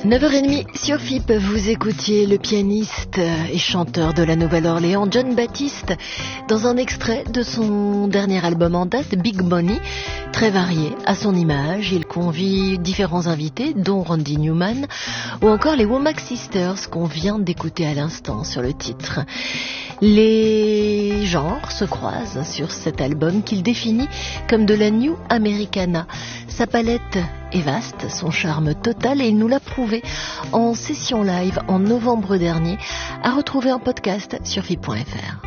9h30 sur FIP, vous écoutiez le pianiste et chanteur de la Nouvelle-Orléans, Jon Batiste, dans un extrait de son dernier album en date, Big Money, très varié à son image. Il convie différents invités, dont Randy Newman, ou encore les Womack Sisters qu'on vient d'écouter à l'instant sur le titre. Les genres se croisent sur cet album qu'il définit comme de la New Americana. Sa palette est vaste, son charme total, et il nous l'a prouvé en session live en novembre dernier, à retrouver en podcast sur FIP.fr.